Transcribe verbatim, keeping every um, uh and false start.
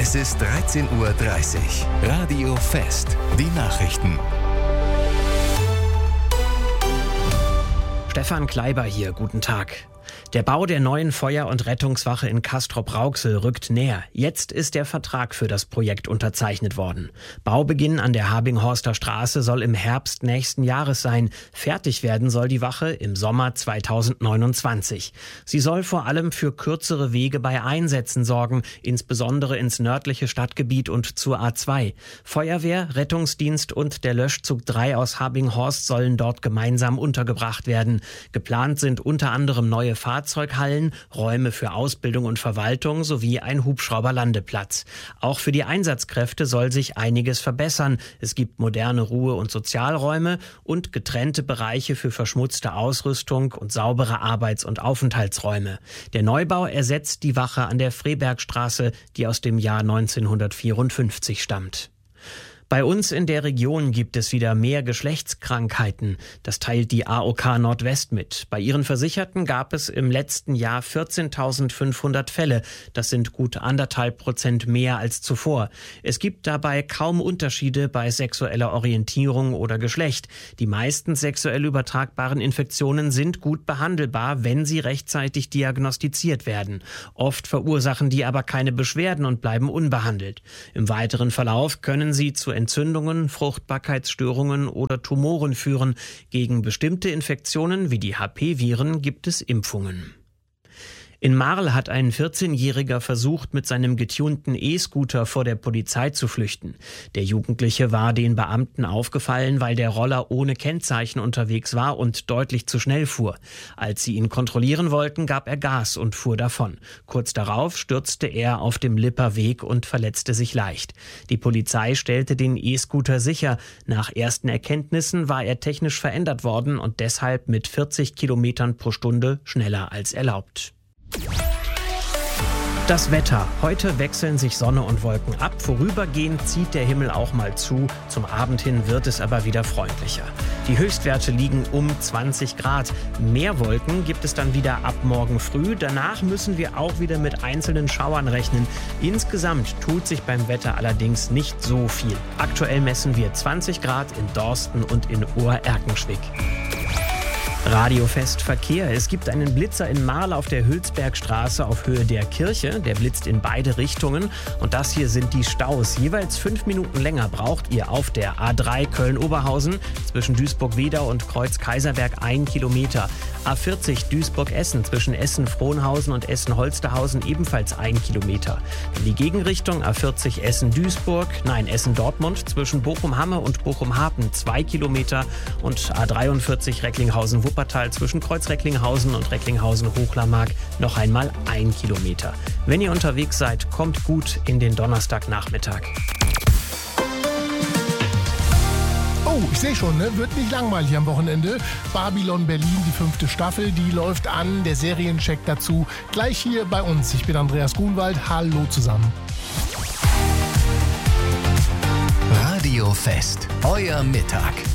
Es ist dreizehn Uhr dreißig. Radio Fest. Die Nachrichten. Stefan Kleiber hier, guten Tag. Der Bau der neuen Feuer- und Rettungswache in Castrop-Rauxel rückt näher. Jetzt ist der Vertrag für das Projekt unterzeichnet worden. Baubeginn an der Habinghorster Straße soll im Herbst nächsten Jahres sein. Fertig werden soll die Wache im Sommer zweitausendneunundzwanzig. Sie soll vor allem für kürzere Wege bei Einsätzen sorgen, insbesondere ins nördliche Stadtgebiet und zur A zwei. Feuerwehr, Rettungsdienst und der Löschzug drei aus Habinghorst sollen dort gemeinsam untergebracht werden. Geplant sind unter anderem neue Fahrzeughallen, Räume für Ausbildung und Verwaltung sowie ein Hubschrauberlandeplatz. Auch für die Einsatzkräfte soll sich einiges verbessern. Es gibt moderne Ruhe- und Sozialräume und getrennte Bereiche für verschmutzte Ausrüstung und saubere Arbeits- und Aufenthaltsräume. Der Neubau ersetzt die Wache an der Frebergstraße, die aus dem Jahr neunzehnhundertvierundfünfzig stammt. Bei uns in der Region gibt es wieder mehr Geschlechtskrankheiten. Das teilt die A O K Nordwest mit. Bei ihren Versicherten gab es im letzten Jahr vierzehntausendfünfhundert Fälle. Das sind gut anderthalb Prozent mehr als zuvor. Es gibt dabei kaum Unterschiede bei sexueller Orientierung oder Geschlecht. Die meisten sexuell übertragbaren Infektionen sind gut behandelbar, wenn sie rechtzeitig diagnostiziert werden. Oft verursachen die aber keine Beschwerden und bleiben unbehandelt. Im weiteren Verlauf können sie zu Entzündungen, Fruchtbarkeitsstörungen oder Tumoren führen. Gegen bestimmte Infektionen wie die H P-Viren gibt es Impfungen. In Marl hat ein vierzehnjähriger versucht, mit seinem getunten E-Scooter vor der Polizei zu flüchten. Der Jugendliche war den Beamten aufgefallen, weil der Roller ohne Kennzeichen unterwegs war und deutlich zu schnell fuhr. Als sie ihn kontrollieren wollten, gab er Gas und fuhr davon. Kurz darauf stürzte er auf dem Lipper Weg und verletzte sich leicht. Die Polizei stellte den E-Scooter sicher. Nach ersten Erkenntnissen war er technisch verändert worden und deshalb mit vierzig Kilometern pro Stunde schneller als erlaubt. Das Wetter. Heute wechseln sich Sonne und Wolken ab. Vorübergehend zieht der Himmel auch mal zu. Zum Abend hin wird es aber wieder freundlicher. Die Höchstwerte liegen um zwanzig Grad. Mehr Wolken gibt es dann wieder ab morgen früh. Danach müssen wir auch wieder mit einzelnen Schauern rechnen. Insgesamt tut sich beim Wetter allerdings nicht so viel. Aktuell messen wir zwanzig Grad in Dorsten und in Ohr-Erkenschwick. Radiofest Verkehr. Es gibt einen Blitzer in Marl auf der Hülsbergstraße auf Höhe der Kirche. Der blitzt in beide Richtungen. Und das hier sind die Staus. Jeweils fünf Minuten länger braucht ihr auf der A drei Köln-Oberhausen zwischen Duisburg-Wedau und Kreuz-Kaiserberg ein Kilometer. A vierzig Duisburg-Essen zwischen Essen-Frohnhausen und Essen-Holsterhausen ebenfalls ein Kilometer. In die Gegenrichtung A vierzig Essen-Duisburg, nein Essen-Dortmund zwischen Bochum-Hamme und Bochum-Hafen zwei Kilometer und A dreiundvierzig Recklinghausen-Wuppertal zwischen Kreuz-Recklinghausen und Recklinghausen-Hochlarmark noch einmal ein Kilometer. Wenn ihr unterwegs seid, kommt gut in den Donnerstagnachmittag. Oh, ich sehe schon, ne? Wird nicht langweilig am Wochenende. Babylon Berlin, die fünfte Staffel, die läuft an. Der Seriencheck dazu gleich hier bei uns. Ich bin Andreas Grunwald. Hallo zusammen. Radio Fest. Euer Mittag.